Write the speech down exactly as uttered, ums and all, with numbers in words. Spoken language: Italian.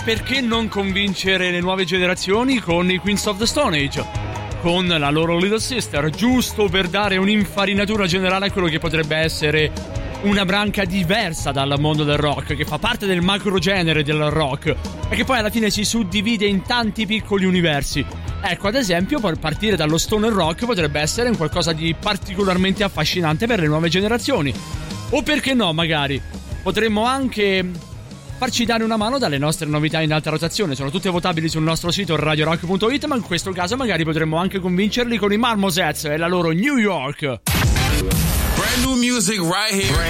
perché non convincere le nuove generazioni con i Queens of the Stone Age, con la loro Little Sister, giusto per dare un'infarinatura generale a quello che potrebbe essere una branca diversa dal mondo del rock, che fa parte del macro genere del rock e che poi alla fine si suddivide in tanti piccoli universi. Ecco, ad esempio, per partire dallo stoner rock potrebbe essere un qualcosa di particolarmente affascinante per le nuove generazioni. O perché no, magari potremmo anche farci dare una mano dalle nostre novità in alta rotazione. Sono tutte votabili sul nostro sito radio rock punto it, ma in questo caso magari potremmo anche convincerli con i Marmosets e la loro New York. Brand new music right here.